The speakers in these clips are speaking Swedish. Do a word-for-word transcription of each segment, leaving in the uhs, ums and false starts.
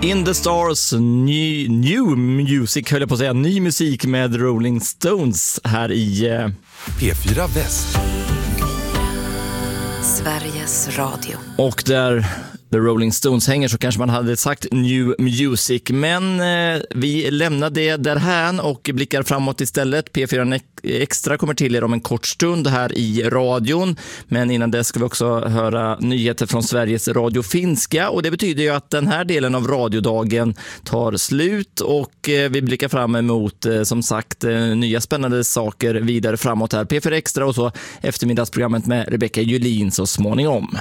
In the Stars, ny, new music, höll jag på att säga, ny musik med Rolling Stones här i eh... P fyra Väst. Sveriges Radio. Och där The Rolling Stones hänger så kanske man hade sagt new music, men eh, vi lämnar det därhän och blickar framåt istället. P fyra Extra kommer till er om en kort stund här i radion, men innan det ska vi också höra nyheter från Sveriges Radio Finska, och det betyder ju att den här delen av radiodagen tar slut och eh, vi blickar fram emot eh, som sagt eh, nya spännande saker vidare framåt här. P fyra Extra och så eftermiddagsprogrammet med Rebecca Julin så småningom.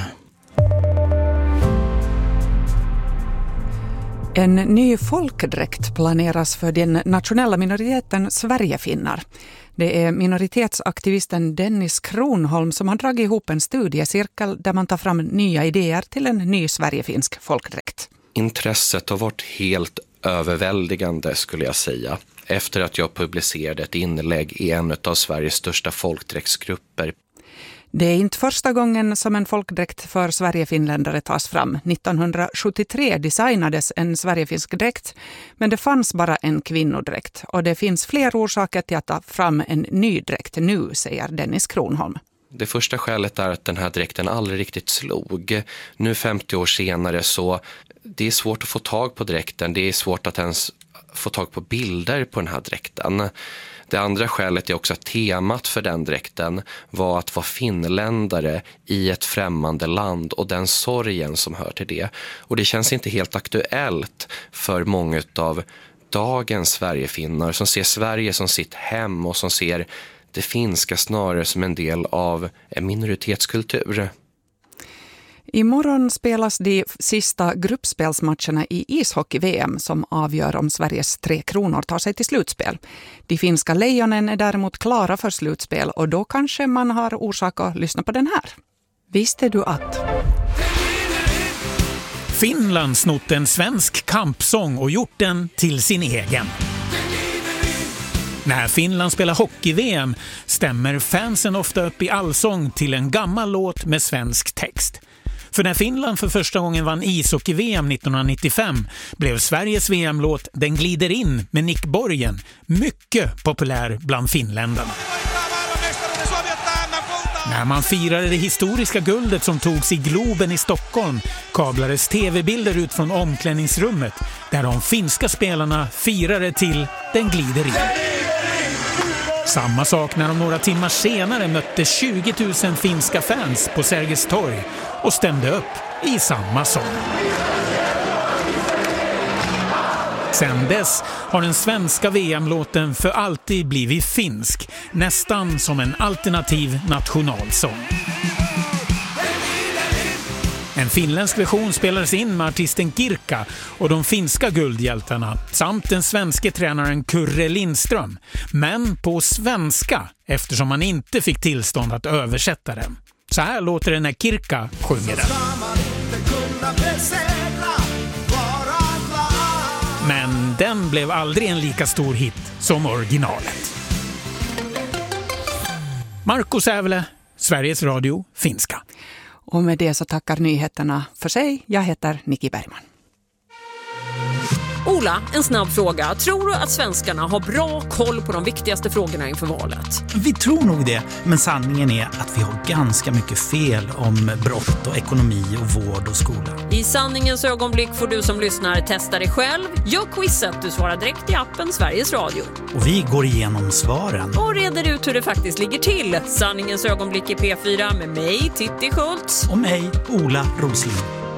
En ny folkdräkt planeras för den nationella minoriteten Sverigefinnar. Det är minoritetsaktivisten Dennis Kronholm som har dragit ihop en studiecirkel där man tar fram nya idéer till en ny sverigefinsk folkdräkt. Intresset har varit helt överväldigande skulle jag säga. Efter att jag publicerade ett inlägg i en av Sveriges största folkdräktsgrupper. Det är inte första gången som en folkdräkt för sverigefinländare tas fram. nittonhundrasjuttiotre designades en sverigefinsk dräkt, men det fanns bara en kvinnodräkt. Och det finns fler orsaker till att ta fram en ny dräkt nu, säger Dennis Kronholm. Det första skälet är att den här dräkten aldrig riktigt slog. Nu femtio år senare så det är svårt att få tag på dräkten. Det är svårt att ens få tag på bilder på den här dräkten. Det andra skälet är också att temat för den dräkten var att vara finländare i ett främmande land och den sorgen som hör till det. Och det känns inte helt aktuellt för många av dagens Sverigefinnar som ser Sverige som sitt hem och som ser det finska snarare som en del av en minoritetskultur. Imorgon spelas de sista gruppspelsmatcherna i ishockey-V M som avgör om Sveriges tre kronor tar sig till slutspel. De finska lejonen är däremot klara för slutspel och då kanske man har orsak att lyssna på den här. Visste du att... Finland snott en svensk kampsång och gjort den till sin egen. När Finland spelar hockey-V M stämmer fansen ofta upp i allsång till en gammal låt med svensk text. För när Finland för första gången vann ishockey-V M nittonhundranittiofem blev Sveriges V M-låt Den glider in med Nick Borgen mycket populär bland finländarna. När man firade det historiska guldet som togs i Globen i Stockholm kablades tv-bilder ut från omklädningsrummet där de finska spelarna firade till Den glider in. Samma sak när de några timmar senare mötte tjugo tusen finska fans på Sergels torg och stämde upp i samma sång. Sen dess har den svenska V M-låten för alltid blivit finsk, nästan som en alternativ nationalsång. En finländsk version spelades in med artisten Kirka och de finska guldhjältarna samt den svenska tränaren Kurre Lindström, men på svenska eftersom man inte fick tillstånd att översätta den. Så här låter det när Kirka sjunger den. Men den blev aldrig en lika stor hit som originalet. Marko Sävle, Sveriges Radio Finska. Och med det så tackar nyheterna för sig. Jag heter Nikki Bergman. Ola, en snabb fråga. Tror du att svenskarna har bra koll på de viktigaste frågorna inför valet? Vi tror nog det, men sanningen är att vi har ganska mycket fel om brott och ekonomi och vård och skola. I sanningens ögonblick får du som lyssnar testa dig själv. Gör quizet, du svarar direkt i appen Sveriges Radio. Och vi går igenom svaren. Och reder ut hur det faktiskt ligger till. Sanningens ögonblick i P fyra med mig, Titti Schultz. Och mig, Ola Roslin.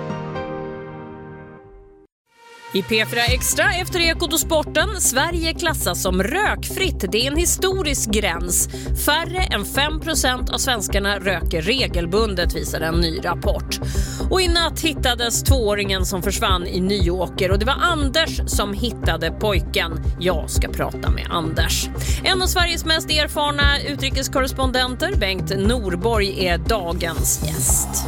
I P fyra Extra efter Ekot och sporten, Sverige klassas som rökfritt. Det är en historisk gräns. Färre än fem procent av svenskarna röker regelbundet, visar en ny rapport. Och i natt hittades tvååringen som försvann i Nyåker. Och det var Anders som hittade pojken. Jag ska prata med Anders. En av Sveriges mest erfarna utrikeskorrespondenter, Bengt Norborg, är dagens gäst.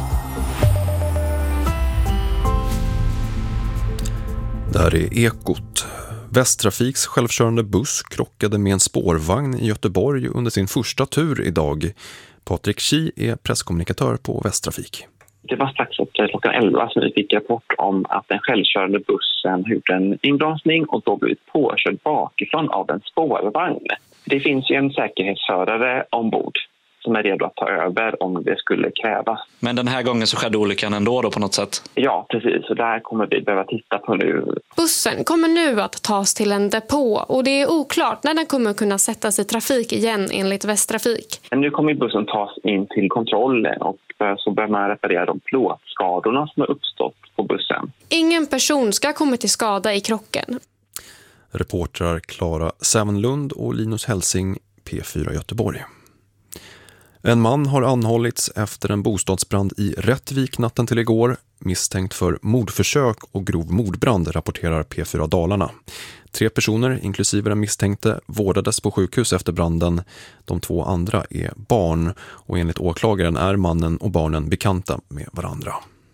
Det här är Ekot. Västtrafiks självkörande buss krockade med en spårvagn i Göteborg under sin första tur idag. Patrik Chi är presskommunikatör på Västtrafik. Det var strax efter klockan elva som vi fick rapport om att den självkörande bussen gjort en inbromsning och då blivit påkörd bakifrån av en spårvagn. Det finns ju en säkerhetsförare ombord som är redo att ta över om det skulle krävas. Men den här gången så skedde olyckan ändå då på något sätt? Ja, precis. Och där kommer vi behöva titta på nu. Bussen kommer nu att tas till en depå och det är oklart när den kommer kunna sättas i trafik igen enligt Västtrafik. Nu kommer bussen tas in till kontrollen och så börjar man reparera de plåtskadorna som har uppstått på bussen. Ingen person ska komma till skada i krocken. Reportrar Klara Sävenlund och Linus Helsing, P fyra Göteborg. En man har anhållits efter en bostadsbrand i Rättvik natten till igår, misstänkt för mordförsök och grov mordbrand, rapporterar P fyra Dalarna. Tre personer, inklusive den misstänkte, vårdades på sjukhus efter branden. De två andra är barn och enligt åklagaren är mannen och barnen bekanta med varandra.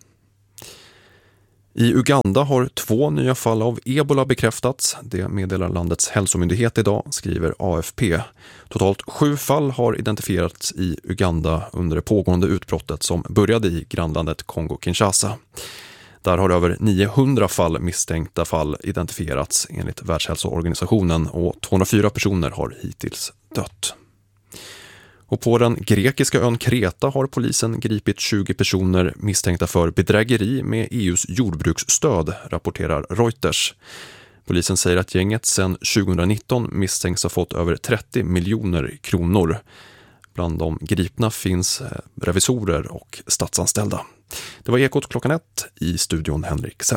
I Uganda har två nya fall av ebola bekräftats. Det meddelar landets hälsomyndighet idag, skriver A F P. Totalt sju fall har identifierats i Uganda under det pågående utbrottet som började i grannlandet Kongo-Kinshasa. Där har över niohundra fall misstänkta fall identifierats enligt Världshälsoorganisationen och tvåhundrafyra personer har hittills dött. Och på den grekiska ön Kreta har polisen gripit tjugo personer misstänkta för bedrägeri med E U:s jordbruksstöd, rapporterar Reuters. Polisen säger att gänget sedan tjugonitton misstänks ha fått över trettio miljoner kronor. Bland de gripna finns revisorer och statsanställda. Det var Ekot klockan ett, i studion Henrik Sell.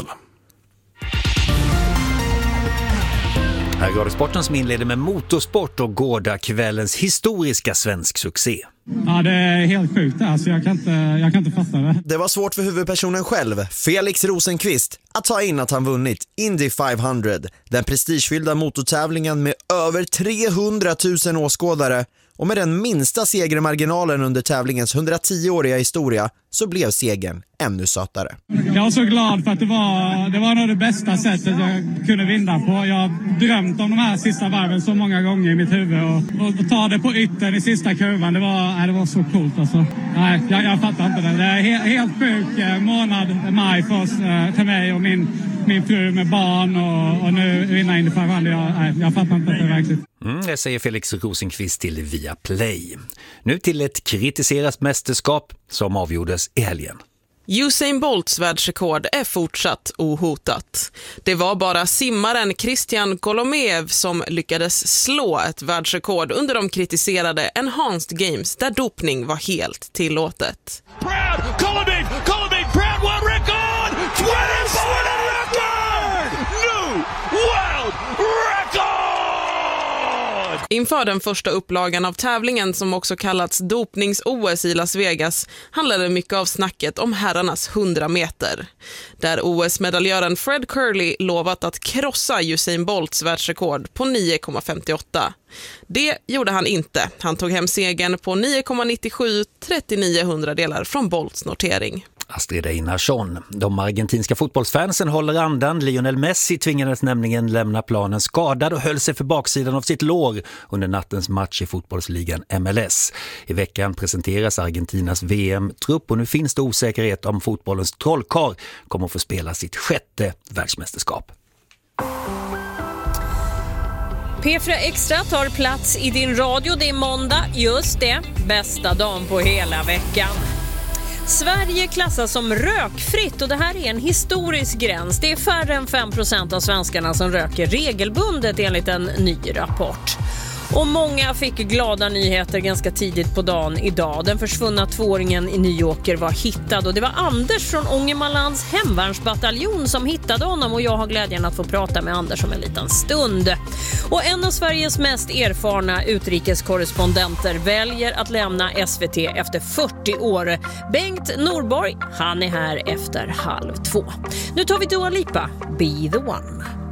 Här går det sporten som inleder med motorsport och gårdagskvällens historiska svensk succé. Ja, det är helt sjukt. Alltså, jag, kan inte, jag kan inte fatta det. Det var svårt för huvudpersonen själv, Felix Rosenqvist, att ta in att han vunnit Indy femhundra, den prestigefyllda motortävlingen med över trehundratusen åskådare. Och med den minsta segermarginalen under tävlingens hundratio-åriga historia så blev segern ännu sötare. Jag var så glad för att det var, det var nog det bästa sättet jag kunde vinna på. Jag har drömt om de här sista varven så många gånger i mitt huvud. Och, och, och ta det på yttern i sista kurvan, det var, nej, det var så coolt. Alltså. Nej, jag, jag fattar inte det. Det är helt, helt sjuk eh, månad, maj för oss, eh, till mig och min, min fru med barn. Och, och nu vinna Indy femhundra. Jag, nej, jag fattar inte det verkligen. Mm, det säger Felix Rosenqvist till Viaplay. Nu till ett kritiserat mästerskap som avgjordes i helgen. Usain Bolts världsrekord är fortsatt ohotat. Det var bara simmaren Christian Kolomev som lyckades slå ett världsrekord under de kritiserade Enhanced Games där dopning var helt tillåtet. Brad, Kolomev, Kolomev, Brad world record! twenty-four record! New world record! Inför den första upplagan av tävlingen som också kallats dopnings-O S i Las Vegas handlade mycket av snacket om herrarnas hundra meter. Där O S-medaljören Fred Curley lovat att krossa Usain Bolts världsrekord på nio komma femtioåtta. Det gjorde han inte. Han tog hem segern på nio komma nittiosju, trettionio hundradelar från Bolts notering. Astrid Einarsson. De argentinska fotbollsfansen håller andan. Lionel Messi tvingades nämligen lämna planen skadad och höll sig för baksidan av sitt lår under nattens match i fotbollsligan M L S. I veckan presenteras Argentinas V M-trupp och nu finns det osäkerhet om fotbollens trollkarl kommer att få spela sitt sjätte världsmästerskap. P fyra Extra tar plats i din radio. Det är måndag, just det, bästa dagen på hela veckan. Sverige klassas som rökfritt och det här är en historisk gräns. Det är färre än fem procent av svenskarna som röker regelbundet enligt en ny rapport. Och många fick glada nyheter ganska tidigt på dagen idag. Den försvunna tvååringen i Nyåker var hittad och det var Anders från Ångermanlands hemvärnsbataljon som hittade honom och jag har glädjen att få prata med Anders om en liten stund. Och en av Sveriges mest erfarna utrikeskorrespondenter väljer att lämna S V T efter fyrtio år. Bengt Norborg, han är här efter halv två. Nu tar vi Dua Lipa, Be the One.